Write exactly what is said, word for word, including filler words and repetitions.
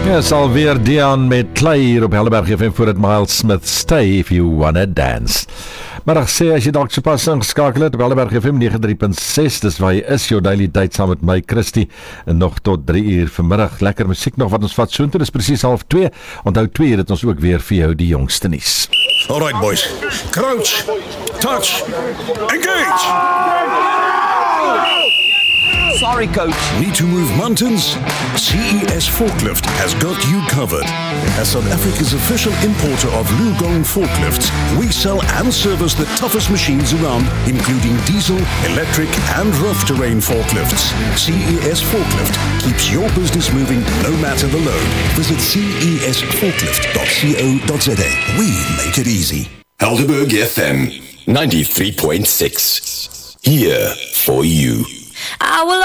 Ja, sal weer Dion met Clay hier op Helleberg F M voor het Miles Smith Stay If You Wanna Dance. Maar ek sê as jy dalk sopas ingeskakel het op Helleberg F M nege drie punt ses, dis waar jy is, jou daily tyd saam met my Christie, en nog tot drie uur vanmiddag. Lekker musiek nog wat ons vat soontoe, dis presies half twee. Onthou twee uur het ons ook weer vir jou die jongste nuus. Alright boys, crouch, touch, engage! Sorry, coach. Need to move mountains? C E S Forklift has got you covered. As South Africa's official importer of Lugong forklifts, we sell and service the toughest machines around, including diesel, electric and rough terrain forklifts. C E S Forklift keeps your business moving no matter the load. Visit c e s forklift dot co dot z a. We make it easy. Helderberg F M ninety-three point six. Here for you. I will